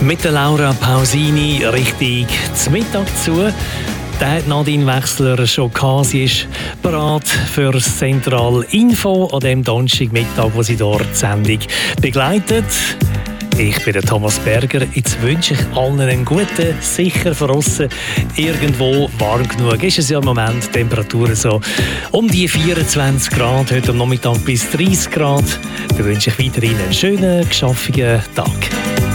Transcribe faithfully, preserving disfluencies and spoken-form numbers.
Mit der Laura Pausini richtig zum Mittag zu. Der hat Nadine Wechsler schon gehabt. Sie ist bereit für das Zentral Info an dem Donnerstagmittag, wo sie dort die Sendung begleitet. Ich bin der Thomas Berger. Jetzt wünsche ich allen einen guten, sicher von aussen irgendwo warm genug. Ist es ja im Moment, Temperaturen so um die vierundzwanzig Grad, heute am Nachmittag bis dreißig Grad. Dann wünsche ich weiterhin einen schönen, geschaffigen Tag.